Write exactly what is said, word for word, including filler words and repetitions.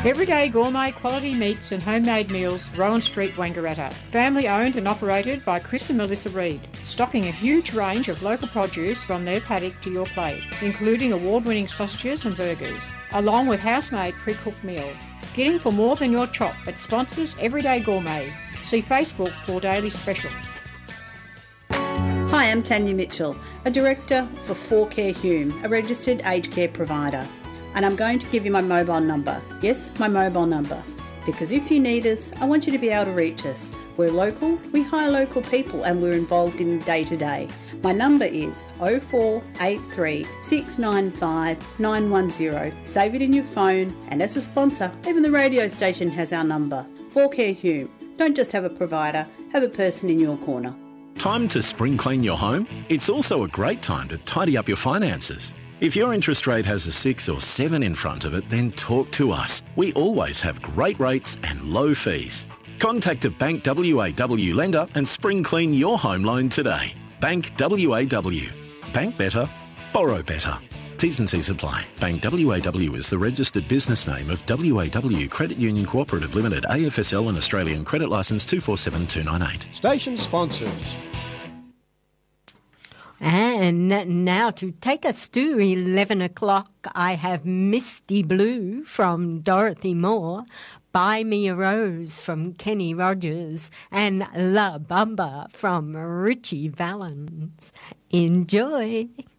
Everyday gourmet quality meats and homemade meals, Rowan Street, Wangaratta. Family owned and operated by Chris and Melissa Reid, stocking a huge range of local produce from their paddock to your plate, including award-winning sausages and burgers, along with house-made pre-cooked meals. Getting for more than your chop at sponsors Everyday Gourmet. See Facebook for daily specials. Hi, I'm Tanya Mitchell, a director for four Care Hume, a registered aged care provider. And I'm going to give you my mobile number. Yes, my mobile number. Because if you need us, I want you to be able to reach us. We're local, we hire local people, and we're involved in day to day. My number is oh four eight three, six nine five, nine one zero. Save it in your phone, and as a sponsor, even the radio station has our number. four Care Hume. Don't just have a provider, have a person in your corner. Time to spring clean your home? It's also a great time to tidy up your finances. If your interest rate has a six or seven in front of it, then talk to us. We always have great rates and low fees. Contact a Bank W A W lender and spring clean your home loan today. Bank W A W. Bank better, borrow better. T's and C's apply. Bank W A W is the registered business name of W A W Credit Union Cooperative Limited, A F S L and Australian Credit Licence two four seven two nine eight. Station sponsors. And now to take us to eleven o'clock, I have Misty Blue from Dorothy Moore, Buy Me a Rose from Kenny Rogers, and La Bamba from Richie Valens. Enjoy.